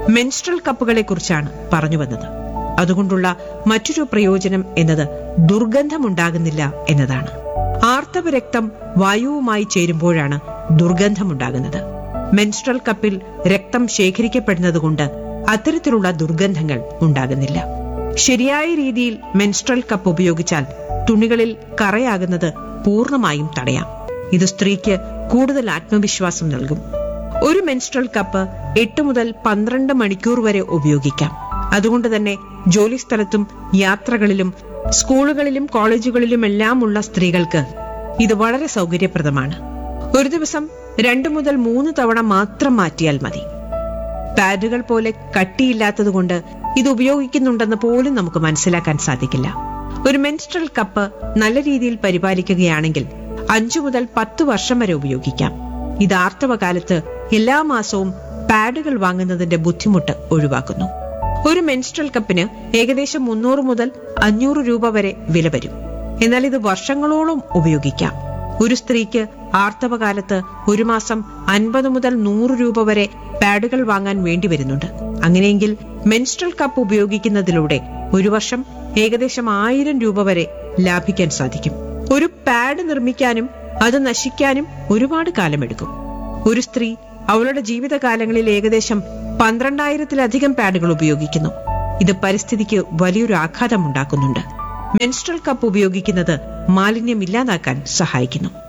Menstrual കപ്പുകളെ കുറിച്ചാണ് പറഞ്ഞു വന്നത്. അതുകൊണ്ടുള്ള മറ്റൊരു പ്രയോജനം എന്നത് ദുർഗന്ധമുണ്ടാകുന്നില്ല എന്നതാണ്. ആർത്തവ രക്തം വായുവുമായി ചേരുമ്പോഴാണ് ദുർഗന്ധമുണ്ടാകുന്നത്. മെൻസ്ട്രൽ കപ്പിൽ രക്തം ശേഖരിക്കപ്പെടുന്നതുകൊണ്ട് അത്തരത്തിലുള്ള ദുർഗന്ധങ്ങൾ ഉണ്ടാകുന്നില്ല. ശരിയായ രീതിയിൽ മെൻസ്ട്രൽ കപ്പ് ഉപയോഗിച്ചാൽ തുണികളിൽ കറയാകുന്നത് പൂർണ്ണമായും തടയാം. ഇത് സ്ത്രീക്ക് കൂടുതൽ ആത്മവിശ്വാസം നൽകും. ഒരു മെൻസ്ട്രൽ കപ്പ് 8 മുതൽ 12 മണിക്കൂർ വരെ ഉപയോഗിക്കാം. അതുകൊണ്ട് തന്നെ ജോലിസ്ഥലത്തും യാത്രകളിലും സ്കൂളുകളിലും കോളേജുകളിലുമെല്ലാം ഉള്ള സ്ത്രീകൾക്ക് ഇത് വളരെ സൗകര്യപ്രദമാണ്. ഒരു ദിവസം 2 മുതൽ 3 തവണ മാത്രം മാറ്റിയാൽ മതി. പാഡുകൾ പോലെ കട്ടിയില്ലാത്തതുകൊണ്ട് ഇത് ഉപയോഗിക്കുന്നുണ്ടെന്ന് പോലും നമുക്ക് മനസ്സിലാക്കാൻ സാധിക്കില്ല. ഒരു മെൻസ്ട്രൽ കപ്പ് നല്ല രീതിയിൽ പരിപാലിക്കുകയാണെങ്കിൽ 5 മുതൽ 10 വർഷം വരെ ഉപയോഗിക്കാം. ഇത് ആർത്തവകാലത്ത് എല്ലാ മാസവും പാഡുകൾ വാങ്ങുന്നതിന്റെ ബുദ്ധിമുട്ട് ഒഴിവാക്കുന്നു. ഒരു മെൻസ്ട്രൽ കപ്പിന് ഏകദേശം 300 മുതൽ 500 രൂപ വരെ വില വരും. എന്നാൽ ഇത് വർഷങ്ങളോളം ഉപയോഗിക്കാം. ഒരു സ്ത്രീക്ക് ആർത്തവകാലത്ത് ഒരു മാസം 50 മുതൽ 100 രൂപ വരെ പാഡുകൾ വാങ്ങാൻ വേണ്ടി വരുന്നുണ്ട്. അങ്ങനെയെങ്കിൽ മെൻസ്ട്രൽ കപ്പ് ഉപയോഗിക്കുന്നതിലൂടെ ഒരു വർഷം ഏകദേശം 1000 രൂപ വരെ ലാഭിക്കാൻ സാധിക്കും. ഒരു പാഡ് നിർമ്മിക്കാനും അത് നശിക്കാനും ഒരുപാട് കാലമെടുക്കും. ഒരു സ്ത്രീ അവളുടെ ജീവിതകാലങ്ങളിൽ ഏകദേശം 12,000-ലധികം പാഡുകൾ ഉപയോഗിക്കുന്നു. ഇത് പരിസ്ഥിതിക്ക് വലിയൊരു ആഘാതം ഉണ്ടാക്കുന്നുണ്ട്. മെൻസ്ട്രൽ കപ്പ് ഉപയോഗിക്കുന്നത് മാലിന്യം ഇല്ലാതാക്കാൻ സഹായിക്കുന്നു.